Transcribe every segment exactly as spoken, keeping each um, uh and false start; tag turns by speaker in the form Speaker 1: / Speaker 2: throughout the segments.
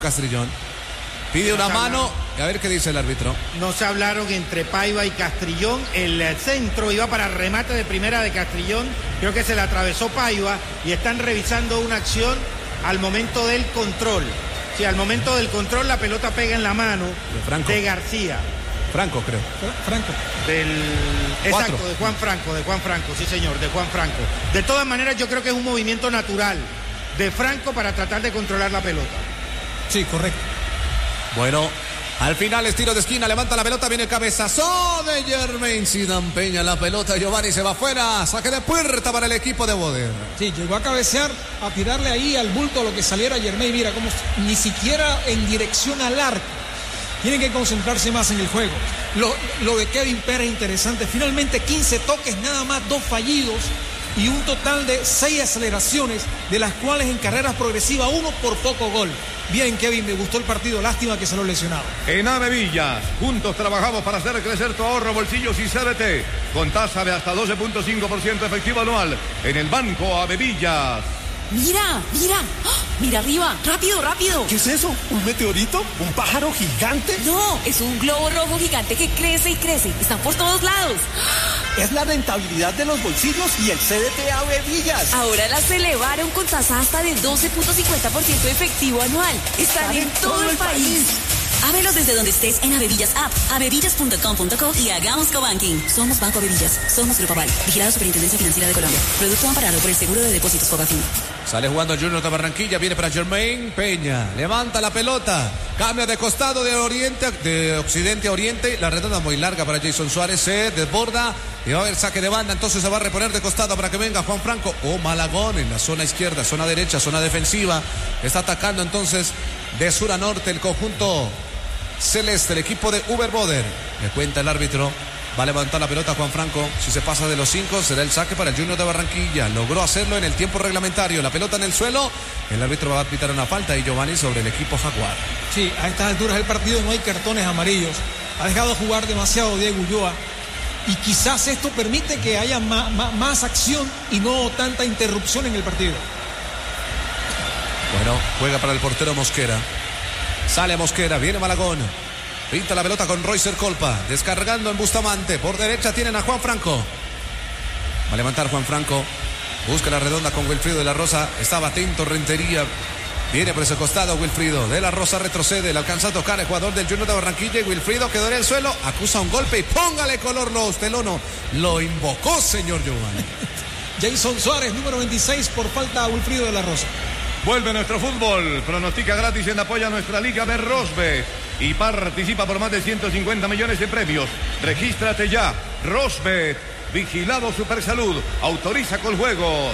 Speaker 1: Castrillón pide una mano, a ver qué dice el árbitro.
Speaker 2: No se hablaron entre Paiva y Castrillón. El centro iba para remate de primera de Castrillón. Creo que se le atravesó Paiva y están revisando una acción al momento del control. Sí, al momento del control la pelota pega en la mano
Speaker 1: de, Franco.
Speaker 2: de García.
Speaker 1: Franco, creo.
Speaker 2: Franco. Del... Exacto, de Juan Franco, de Juan Franco, sí señor, de Juan Franco. De todas maneras yo creo que es un movimiento natural de Franco para tratar de controlar la pelota.
Speaker 3: Sí, correcto.
Speaker 1: Bueno, al final es tiro de esquina, levanta la pelota, viene el cabezazo de Jermaine Zidane Peña, la pelota, Giovanni se va afuera, saque de puerta para el equipo de Boder.
Speaker 3: Sí, llegó a cabecear, a tirarle ahí al bulto lo que saliera Jermaine, mira, como ni siquiera en dirección al arco. Tienen que concentrarse más en el juego. Lo, lo de Kevin Pérez es interesante, finalmente quince toques, nada más dos fallidos y un total de seis aceleraciones, de las cuales en carreras progresivas uno por poco gol. Bien, Kevin, me gustó el partido, lástima que se lo lesionado.
Speaker 4: En Avevillas, juntos trabajamos para hacer crecer tu ahorro, bolsillos y C D T, con tasa de hasta doce punto cinco por ciento efectivo anual en el Banco Avevillas.
Speaker 5: Mira, mira, ¡oh! Mira arriba, rápido, rápido.
Speaker 6: ¿Qué es eso? ¿Un meteorito? ¿Un pájaro gigante?
Speaker 5: No, es un globo rojo gigante que crece y crece. Están por todos lados.
Speaker 6: Es la rentabilidad de los bolsillos y el C D T Avevillas.
Speaker 5: Ahora las elevaron con tasa hasta de doce punto cincuenta por ciento efectivo anual. Están, Están en, en todo, todo el país. país. Ábrelos desde donde estés en Avevillas App, avevillas punto com punto co y hagamos cobanking. Somos Banco Avevillas, somos Grupo Aval, vigilado Superintendencia Financiera de Colombia. Producto amparado por el Seguro de Depósitos Fogafín.
Speaker 1: Sale jugando el Junior de Barranquilla, viene para Jermaine Peña, levanta la pelota, cambia de costado de oriente, de occidente a oriente, la redonda muy larga para Jason Suárez, se desborda y va a haber saque de banda, entonces se va a reponer de costado para que venga Juan Franco o Malagón en la zona izquierda, zona derecha, zona defensiva, está atacando entonces de sur a norte el conjunto celeste, el equipo de Uber Boder. Le cuenta el árbitro, va a levantar la pelota Juan Franco, si se pasa de los cinco será el saque para el Junior de Barranquilla, logró hacerlo en el tiempo reglamentario, la pelota en el suelo, el árbitro va a pitar una falta y Giovanni sobre el equipo Jaguar.
Speaker 3: Sí, a estas alturas del partido no hay cartones amarillos, ha dejado jugar demasiado Diego Ulloa y quizás esto permite que haya más, más, más acción y no tanta interrupción en el partido.
Speaker 1: Bueno, juega para el portero Mosquera. Sale Mosquera, viene Malagón. Pinta la pelota con Roycer Colpa. Descargando en Bustamante. Por derecha tienen a Juan Franco. Va a levantar Juan Franco. Busca la redonda con Wilfrido de la Rosa. Estaba atento Rentería. Viene por ese costado Wilfrido. De la Rosa retrocede. Le alcanza a tocar el jugador del Junior de Barranquilla. Y Wilfrido quedó en el suelo. Acusa un golpe y póngale color los telono. Lo invocó, señor Giovanni.
Speaker 3: Jason Suárez, número veintiséis, por falta a Wilfrido de la Rosa.
Speaker 4: Vuelve nuestro fútbol, pronostica gratis en apoyo a nuestra liga de Rosbet y participa por más de ciento cincuenta millones de premios. Regístrate ya, Rosbet, vigilado Supersalud, autoriza con juegos.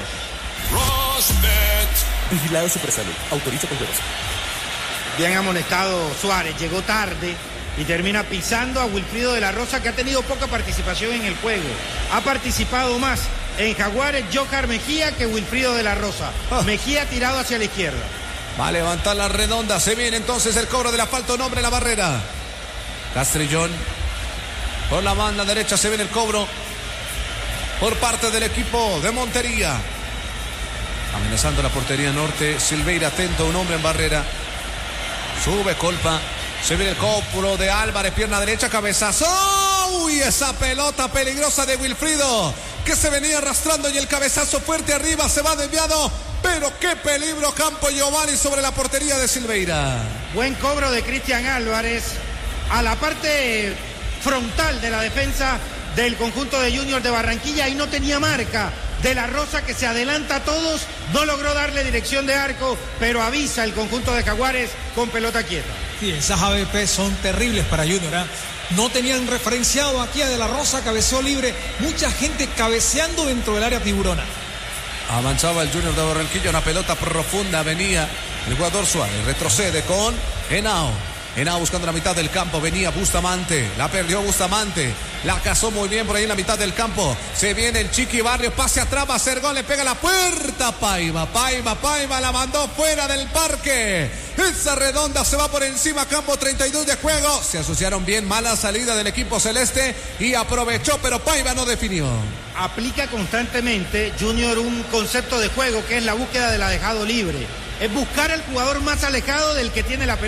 Speaker 6: Rosbet, vigilado Supersalud, autoriza con juegos.
Speaker 2: Bien amonestado Suárez, llegó tarde y termina pisando a Wilfrido de la Rosa, que ha tenido poca participación en el juego. Ha participado más en Jaguares Jocar Mejía que Wilfrido de la Rosa. Mejía tirado hacia la izquierda.
Speaker 1: Va a levantar la redonda. Se viene entonces el cobro del asfalto. Nombre la barrera. Castrillón. Por la banda derecha se viene el cobro por parte del equipo de Montería. Amenazando la portería norte. Silveira atento. Un hombre en barrera. Sube Colpa. Se viene el cobro de Álvarez. Pierna derecha. Cabezazo. Uy, esa pelota peligrosa de Wilfrido, que se venía arrastrando y el cabezazo fuerte arriba, se va desviado, pero qué peligro Campo Giovanni sobre la portería de Silveira.
Speaker 2: Buen cobro de Cristian Álvarez a la parte frontal de la defensa del conjunto de Junior de Barranquilla y no tenía marca. De la Rosa, que se adelanta a todos, no logró darle dirección de arco, pero avisa el conjunto de Jaguares con pelota quieta.
Speaker 3: Sí, esas A B P son terribles para Junior, ¿eh? No tenían referenciado aquí a De la Rosa, cabeceó libre, mucha gente cabeceando dentro del área tiburona.
Speaker 1: Avanzaba el Junior de Barranquilla, una pelota profunda, venía el jugador Suárez, retrocede con Henao. Henao buscando la mitad del campo, venía Bustamante, la perdió Bustamante, la cazó muy bien por ahí en la mitad del campo, se viene el Chiqui Barrio, pase atrás, va a hacer gol, le pega la puerta, Paiva, Paiva, Paiva, la mandó fuera del parque, esa redonda se va por encima, campo treinta y dos de juego, se asociaron bien, mala salida del equipo celeste y aprovechó, pero Paiva no definió.
Speaker 2: Aplica constantemente Junior un concepto de juego que es la búsqueda de la dejado libre. es buscar al jugador más alejado del que tiene la pelota.